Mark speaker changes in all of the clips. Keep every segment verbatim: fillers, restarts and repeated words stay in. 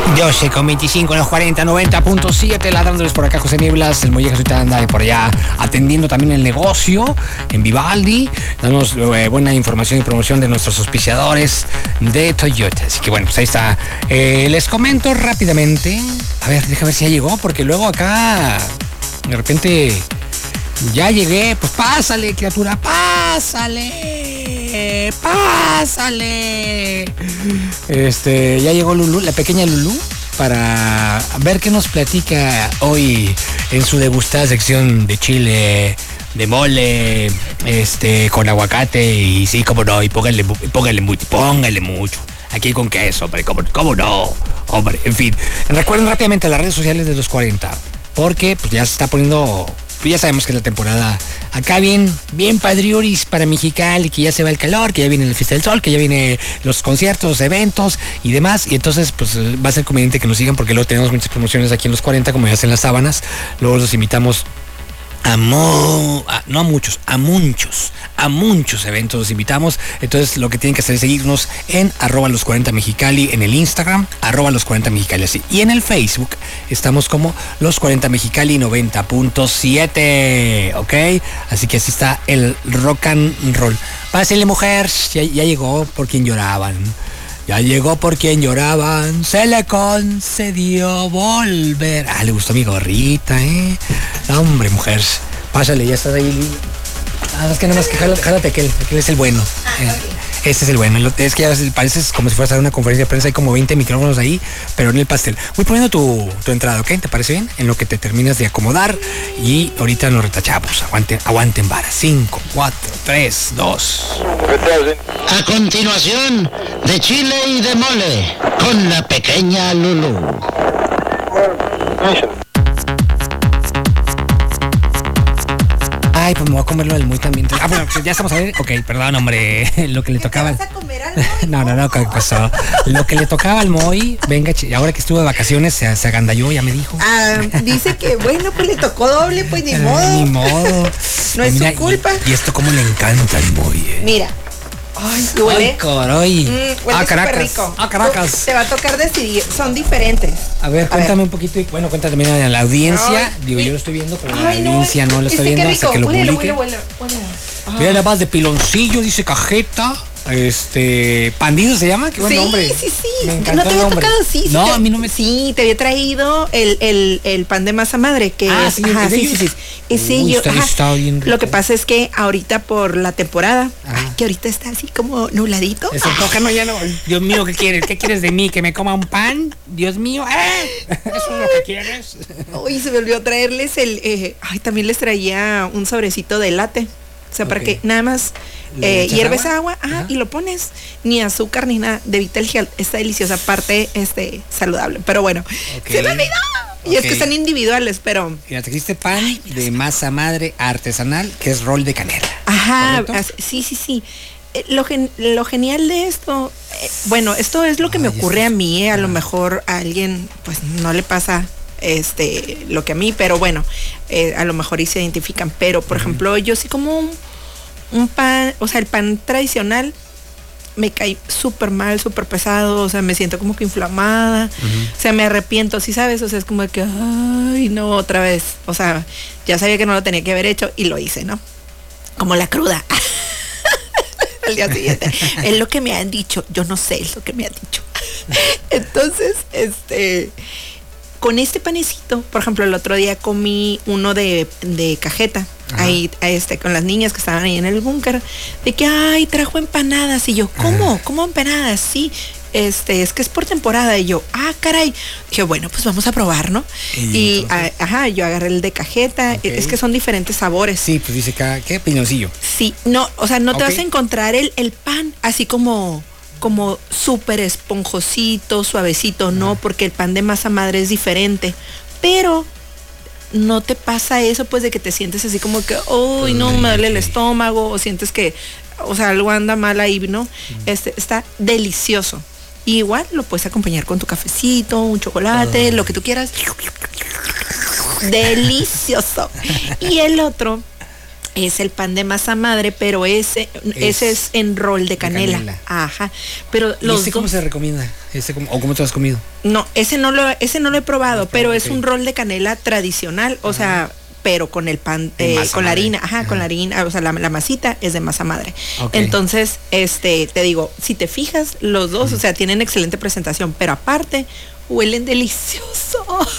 Speaker 1: doce con veinticinco en los cuarenta, noventa punto siete, ladrándoles por acá José Nieblas. El Mollejas ahorita anda por allá atendiendo también el negocio en Vivaldi. Damos eh, buena información y promoción de nuestros auspiciadores de Toyota. Así que bueno, pues ahí está. Eh, les comento rápidamente. A ver, déjame ver si ya llegó, porque luego acá de repente ya llegué. Pues pásale, criatura, pásale, pásale. Este, ya llegó Lulú, la pequeña Lulú, para ver qué nos platica hoy en su degustada sección de chile, de mole, este, con aguacate y sí, cómo no, y póngale, póngale mucho, póngale mucho. Aquí con queso, hombre, cómo, cómo no, hombre, en fin. Recuerden rápidamente las redes sociales de los cuarenta, porque pues ya se está poniendo, pues ya sabemos que es la temporada acá bien, bien padrioris para Mexicali, que ya se va el calor, que ya viene la Fiesta del Sol, que ya vienen los conciertos, eventos y demás, y entonces pues va a ser conveniente que nos sigan, porque luego tenemos muchas promociones aquí en los cuarenta, como ya hacen las sábanas. Luego los invitamos a, mo, a no a muchos, a muchos, a muchos eventos los invitamos. Entonces lo que tienen que hacer es seguirnos en arroba los cuarenta Mexicali en el Instagram, arroba los cuarenta Mexicali así. Y en el Facebook estamos como los cuarenta Mexicali noventa punto siete, ¿ok? Así que así está el rock and roll. Pásele, mujer, ya, ya llegó por quien lloraban. Ya llegó por quien lloraban, se le concedió volver. Ah, le gustó mi gorrita, ¿eh? No, hombre, mujer, pásale, ya estás ahí. Ah, es que nada más que jálate, jálate aquel, aquel es el bueno. Eh, este es el bueno. Es que ya pareces como si fueras a dar una conferencia de prensa, hay como veinte micrófonos ahí, pero en el pastel. Voy poniendo tu, tu entrada, ¿ok? ¿Te parece bien? En lo que te terminas de acomodar y ahorita nos retachamos. Aguanten, aguanten vara. cinco, cuatro, tres, dos.
Speaker 2: A continuación, de chile y de mole, con la pequeña Lulú.
Speaker 1: Ay, pues me voy a comerlo del muy también. Ah, bueno, pues ya estamos a ver. Ok, perdón, hombre. Lo que le tocaba.
Speaker 3: ¿Te vas a comer algo?
Speaker 1: No, no, no, ¿qué pasó? Lo que le tocaba al Moy, venga, ahora que estuvo de vacaciones, se, se agandalló, ya me dijo.
Speaker 3: Ah, dice que, bueno, pues le tocó doble, pues ni modo.
Speaker 1: Ay, ni modo.
Speaker 3: No es
Speaker 1: mira,
Speaker 3: su culpa.
Speaker 1: Y, y esto cómo le encanta al Moy, eh.
Speaker 3: Mira. Ay, huele.
Speaker 1: Ay, caray.
Speaker 3: Mm, huele
Speaker 1: ah, Caracas.
Speaker 3: rico.
Speaker 1: Ah, Caracas.
Speaker 3: Te va a tocar decidir. Son diferentes.
Speaker 1: A ver,
Speaker 3: a
Speaker 1: cuéntame
Speaker 3: ver.
Speaker 1: un poquito. Y, bueno, cuéntame también a la audiencia.
Speaker 3: Ay,
Speaker 1: Digo,
Speaker 3: mi...
Speaker 1: yo lo estoy viendo, pero
Speaker 3: Ay,
Speaker 1: la audiencia no, no lo está viendo hasta que lo
Speaker 3: huele,
Speaker 1: publique.
Speaker 3: huele, huele, huele.
Speaker 1: Mira nada más de piloncillo, dice cajeta. Este, Pandido se llama, qué buen
Speaker 3: sí,
Speaker 1: nombre.
Speaker 3: Sí, sí,
Speaker 1: Me
Speaker 3: sí.
Speaker 1: encanta
Speaker 3: ¿No te
Speaker 1: el
Speaker 3: había
Speaker 1: nombre.
Speaker 3: tocado? Sí, sí.
Speaker 1: No,
Speaker 3: te,
Speaker 1: a mí no me.
Speaker 3: Sí, te había traído el, el, el pan de masa madre, que
Speaker 1: ah,
Speaker 3: es.
Speaker 1: Sí,
Speaker 3: ajá,
Speaker 1: ¿es
Speaker 3: sí,
Speaker 1: ellos?
Speaker 3: sí, sí. Ese
Speaker 1: Uy,
Speaker 3: yo.
Speaker 1: está,
Speaker 3: Ajá.
Speaker 1: está bien rico.
Speaker 3: Lo que pasa es que ahorita por la temporada,
Speaker 1: Ah.
Speaker 3: ay, que ahorita está así como nubladito.
Speaker 1: Se antoja, no, ya no. Dios mío, ¿qué quieres? ¿Qué quieres de mí? ¿Que me coma un pan? Dios mío, ¡eh! ¿Eso es lo que quieres?
Speaker 3: Uy, se me olvidó traerles el. Eh, ay, también les traía un sobrecito de latte. O sea, para
Speaker 1: Okay.
Speaker 3: que nada más
Speaker 1: ¿Le
Speaker 3: eh,
Speaker 1: echas
Speaker 3: hierves
Speaker 1: agua?
Speaker 3: agua, ajá,
Speaker 1: Ajá.
Speaker 3: y lo pones. Ni azúcar ni nada. De Vital Health. Está deliciosa, aparte este, saludable. Pero bueno,
Speaker 1: Okay.
Speaker 3: se me olvidó. Y es
Speaker 1: Ok.
Speaker 3: que están individuales, pero.
Speaker 1: Mira, te trajiste pan de masa madre artesanal, que es rol de canela.
Speaker 3: Ajá,
Speaker 1: ¿correcto?
Speaker 3: as- sí, sí, sí. Eh, Lo, gen- lo genial de esto, eh, bueno, esto es lo que me
Speaker 1: Ay,
Speaker 3: ocurre
Speaker 1: esto
Speaker 3: a
Speaker 1: es-
Speaker 3: mí, eh, a lo
Speaker 1: ah.
Speaker 3: mejor a alguien pues no le pasa este lo que a mí, pero bueno, eh, a lo mejor y se identifican, pero por ejemplo yo sí como un, un pan, o sea, el pan tradicional me cae súper mal, súper pesado, o sea, me siento como que inflamada, o sea, me arrepiento, ¿sí sabes? O sea, es como de que, ay, no, otra vez, o sea, ya sabía que no lo tenía que haber hecho y lo hice, ¿no? Como la cruda. Al día siguiente. Es lo que me han dicho, yo no sé, es lo que me han dicho. Entonces, este, con este panecito, por ejemplo, el otro día comí uno de, de cajeta,
Speaker 1: Ajá.
Speaker 3: ahí, este, con las niñas que estaban ahí en el búnker, de que, ay, trajo empanadas, y yo, ¿cómo?
Speaker 1: Ajá.
Speaker 3: ¿Cómo empanadas? Sí, este, es que es por temporada, y yo, ah, caray, dije, bueno, pues vamos a probar, ¿no?
Speaker 1: Y
Speaker 3: Y,
Speaker 1: entonces-
Speaker 3: a- ajá, yo agarré el de cajeta,
Speaker 1: Ok.
Speaker 3: es que son diferentes sabores.
Speaker 1: Sí, pues dice acá, ¿qué? Piloncillo.
Speaker 3: Sí, no, o sea, no te
Speaker 1: Ok.
Speaker 3: vas a encontrar el, el pan así como, como súper esponjosito, suavecito, no, porque el pan de masa madre es diferente. Pero no te pasa eso, pues, de que te sientes así como que, uy, no, me duele el
Speaker 1: Ok.
Speaker 3: estómago, o sientes que, o sea, algo anda mal ahí, ¿no? Este, está delicioso. Y igual lo puedes acompañar con tu cafecito, un chocolate,
Speaker 1: Ay.
Speaker 3: lo que tú quieras. Delicioso. Y el otro es el pan de masa madre, pero ese es, ese es en rol de canela. de canela. Ajá. Pero
Speaker 1: ¿Y
Speaker 3: los
Speaker 1: ese cómo
Speaker 3: dos,
Speaker 1: se recomienda? ¿Ese cómo, ¿O cómo te lo has comido?
Speaker 3: No, ese no lo, ese no lo he probado,
Speaker 1: No,
Speaker 3: pero
Speaker 1: okay.
Speaker 3: es un rol de canela tradicional, o
Speaker 1: Ajá.
Speaker 3: sea, pero con el pan, eh, con la
Speaker 1: madre.
Speaker 3: harina, ajá,
Speaker 1: Ajá,
Speaker 3: con la harina, o sea, la, la masita es de masa madre.
Speaker 1: Okay.
Speaker 3: Entonces, este, te digo, si te fijas, los dos, uh-huh. o sea, tienen excelente presentación, pero aparte, huelen delicioso.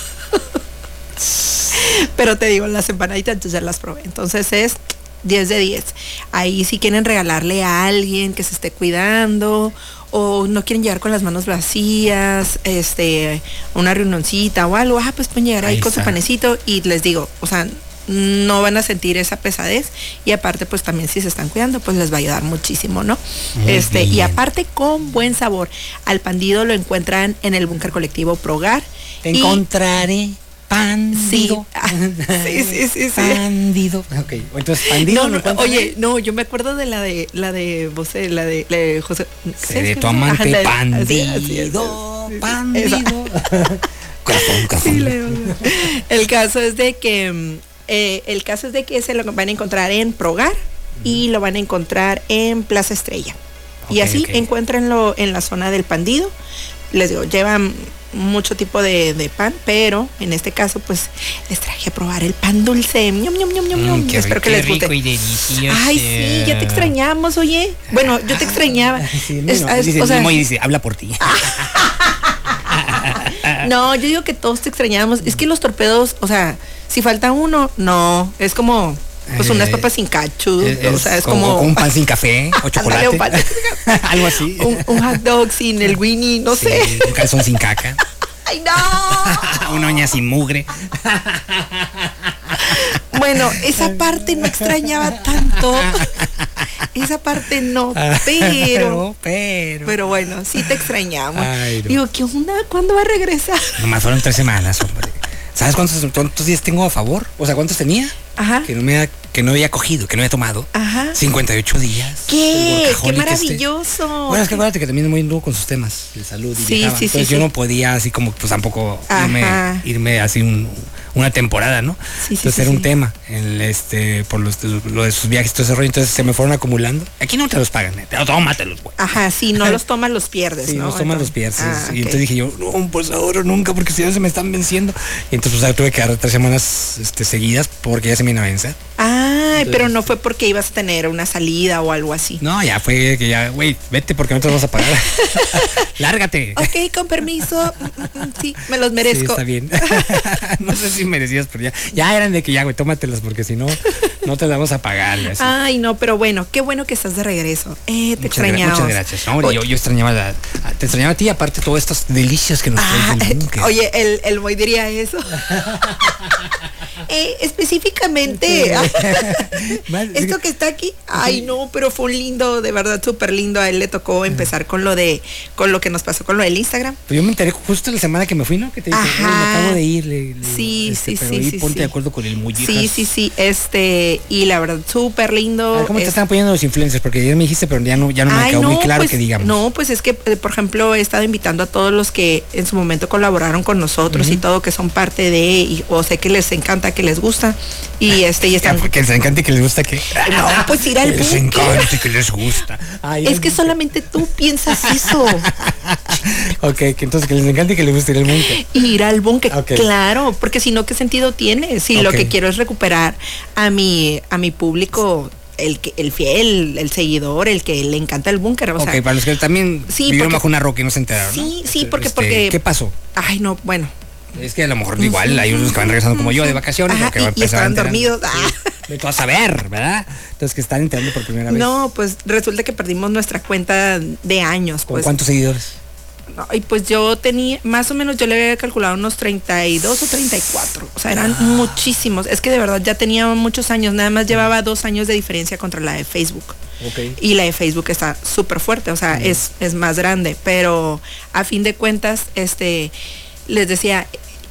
Speaker 3: Pero te digo, las empanaditas yo ya las probé, entonces es diez de diez. Ahí si quieren regalarle a alguien que se esté cuidando o no quieren llegar con las manos vacías, este, una reunioncita o algo, ah, pues pueden llegar ahí, ahí con está. Su panecito y les digo, o sea, no van a sentir esa pesadez y aparte pues también si se están cuidando pues les va a ayudar muchísimo, ¿no? Muy este bien. Y aparte con buen sabor. Al pandido lo encuentran en el Búnker Colectivo Progar.
Speaker 1: Te y encontraré pandido.
Speaker 3: Sí, sí, sí, sí.
Speaker 1: Pandido. Ok, entonces pandido.
Speaker 3: No, no, oye, no, yo me acuerdo de la de la de José, la de, la de José.
Speaker 1: De tu amante, ajá, pandido, así, así, así, pandido. Cazón, cazón. Sí, le,
Speaker 3: el caso es de que eh, el caso es de que se lo van a encontrar en Progar uh-huh. y lo van a encontrar en Plaza Estrella. Okay, y así okay. encuéntrenlo en la zona del pandido. Les digo, llevan mucho tipo de, de pan, pero en este caso pues les traje a probar el pan dulce. Ñom, ñom, ñom, ñom. Mm, Espero rico, que les guste.
Speaker 1: Rico y delicioso.
Speaker 3: Ay, sí, ya te extrañamos, oye. Bueno, yo te extrañaba.
Speaker 1: Sí, es, no, es, dice, o sea, y dice, habla por ti.
Speaker 3: No, yo digo que todos te extrañamos. Es que los torpedos, o sea, si falta uno, no, es como pues unas papas sin cachu, es, o sea, es como,
Speaker 1: como un pan sin café o chocolate. Un pan sin café. Algo así.
Speaker 3: Un, un hot dog sin el Winnie, no
Speaker 1: sí,
Speaker 3: sé.
Speaker 1: Un calzón sin caca.
Speaker 3: ¡Ay, no!
Speaker 1: Una uña sin mugre.
Speaker 3: Bueno, esa parte no extrañaba tanto. Esa parte no, pero,
Speaker 1: pero,
Speaker 3: pero bueno, sí te extrañamos.
Speaker 1: Ay, no.
Speaker 3: Digo, ¿qué onda? ¿Cuándo va a regresar?
Speaker 1: Nomás fueron tres semanas, hombre. ¿Sabes cuántos, cuántos días tengo a favor? O sea, ¿cuántos tenía?
Speaker 3: Ajá.
Speaker 1: Que no me ha, que no había cogido, que no había tomado.
Speaker 3: Ajá.
Speaker 1: cincuenta y ocho días.
Speaker 3: ¿Qué? ¡Qué maravilloso!
Speaker 1: Este. Bueno, es que acuérdate que también muy duro con sus temas de salud y
Speaker 3: sí,
Speaker 1: viajaba.
Speaker 3: sí,
Speaker 1: Entonces
Speaker 3: sí,
Speaker 1: yo
Speaker 3: sí.
Speaker 1: no podía así como pues tampoco irme, irme así un, una temporada, ¿no?
Speaker 3: Sí,
Speaker 1: Entonces
Speaker 3: sí,
Speaker 1: era
Speaker 3: sí,
Speaker 1: un
Speaker 3: sí.
Speaker 1: tema el, este, por los, lo de sus viajes y todo ese rollo. Entonces se me fueron acumulando. Aquí no te los pagan, ¿eh? Tómatelos, güey.
Speaker 3: Ajá, si no los tomas los pierdes,
Speaker 1: sí,
Speaker 3: ¿no?
Speaker 1: los tomas los pierdes.
Speaker 3: Ah,
Speaker 1: y
Speaker 3: okay.
Speaker 1: entonces dije yo, no, pues ahora nunca, porque si ya se me están venciendo. Y entonces pues, tuve que dar tres semanas este, seguidas porque ya se me iban a vencer.
Speaker 3: Ah, pero no fue porque ibas a tener una salida o algo así.
Speaker 1: No, ya fue que ya, güey, vete porque no te los vas a pagar. Lárgate.
Speaker 3: Ok, con permiso. Sí, me los merezco.
Speaker 1: Sí, está bien. No sé si merecías, pero ya, ya eran de que ya, güey, tómatelas porque si no, no te las vamos a pagar. Así.
Speaker 3: Ay, no, pero bueno, qué bueno que estás de regreso. Eh, te extrañaba.
Speaker 1: Muchas gracias. No, yo, yo extrañaba la, te extrañaba a ti, aparte todas estas delicias que nos
Speaker 3: ah,
Speaker 1: traes del búnker.
Speaker 3: Oye, el, el boy diría eso. eh, específicamente. Esto que está aquí, ay no, pero fue un lindo, de verdad súper lindo. A él le tocó empezar con lo de, con lo que nos pasó con lo del Instagram.
Speaker 1: Pues yo me enteré justo la semana que me fui, ¿no? Que te dije, me acabo de ir. Le, le,
Speaker 3: sí,
Speaker 1: este,
Speaker 3: sí,
Speaker 1: pero
Speaker 3: sí,
Speaker 1: ahí
Speaker 3: sí.
Speaker 1: ponte
Speaker 3: sí.
Speaker 1: de acuerdo con el muñeco.
Speaker 3: Sí, sí, sí, este, y la verdad, súper lindo.
Speaker 1: A ver, ¿cómo
Speaker 3: es...
Speaker 1: te están apoyando los influencers? Porque ya me dijiste, pero ya no, ya no me
Speaker 3: Ay,
Speaker 1: quedó
Speaker 3: no,
Speaker 1: muy claro
Speaker 3: pues,
Speaker 1: que digamos.
Speaker 3: No, pues es que, por ejemplo, he estado invitando a todos los que en su momento colaboraron con nosotros uh-huh. y todo, que son parte de, y, o sé que les encanta, que les gusta, y este, y están...
Speaker 1: Que les encanta y que les gusta que...
Speaker 3: No, pues ir al
Speaker 1: búnker. Que les encanta y que les gusta.
Speaker 3: Ay, es que solamente tú piensas eso.
Speaker 1: Ok, que entonces que les encanta y que les gusta ir al búnker.
Speaker 3: Ir al búnker, okay. Claro, porque si no, ¿qué sentido tiene? Si okay. lo que quiero es recuperar a mi, a mi público... El, que, el fiel, el seguidor, el que le encanta el búnker. O
Speaker 1: ok,
Speaker 3: sea,
Speaker 1: para los que también
Speaker 3: sí,
Speaker 1: vivieron
Speaker 3: porque,
Speaker 1: bajo una roca y no se enteraron, ¿no?
Speaker 3: Sí, sí, porque,
Speaker 1: este,
Speaker 3: porque...
Speaker 1: ¿Qué pasó?
Speaker 3: Ay, no, bueno.
Speaker 1: Es que a lo mejor igual hay unos que van regresando como yo de vacaciones.
Speaker 3: Ajá,
Speaker 1: que
Speaker 3: y,
Speaker 1: van
Speaker 3: y estaban dormidos.
Speaker 1: Sí, de todo a saber, ¿verdad? Entonces que están entrando por primera vez.
Speaker 3: No, pues resulta que perdimos nuestra cuenta de años.
Speaker 1: ¿Con
Speaker 3: pues.
Speaker 1: cuántos seguidores?
Speaker 3: Y pues yo tenía, más o menos yo le había calculado unos treinta y dos o treinta y cuatro. O sea, eran ah. muchísimos. Es que de verdad ya tenía muchos años. Nada más llevaba dos años de diferencia contra la de Facebook.
Speaker 1: Okay.
Speaker 3: Y la de Facebook está súper fuerte. O sea, sí. es, es más grande. Pero a fin de cuentas, este, les decía,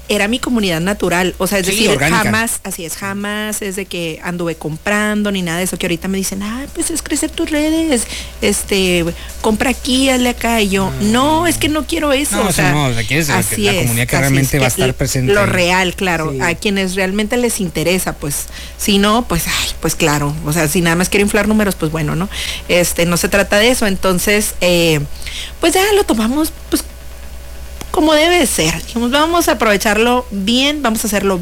Speaker 3: era mi comunidad natural, o sea, es
Speaker 1: Sí,
Speaker 3: decir,
Speaker 1: orgánica.
Speaker 3: jamás, así es, jamás es de que anduve comprando ni nada de eso, que ahorita me dicen, ah, pues es crecer tus redes, este, compra aquí, hazle acá, y yo,
Speaker 1: Mm.
Speaker 3: no, es que no quiero eso,
Speaker 1: No,
Speaker 3: o
Speaker 1: eso
Speaker 3: sea,
Speaker 1: no, o sea, quieres la-
Speaker 3: así
Speaker 1: la
Speaker 3: es,
Speaker 1: comunidad que
Speaker 3: así
Speaker 1: realmente
Speaker 3: es,
Speaker 1: va a
Speaker 3: que
Speaker 1: estar
Speaker 3: l-
Speaker 1: presente.
Speaker 3: Lo real, claro,
Speaker 1: Sí.
Speaker 3: a quienes realmente les interesa, pues, si no, pues, ay, pues claro, o sea, si nada más quiero inflar números, pues bueno, ¿no? Este, no se trata de eso, entonces, eh, pues ya lo tomamos, pues, como debe de ser. Dijimos, vamos a aprovecharlo bien, vamos a hacerlo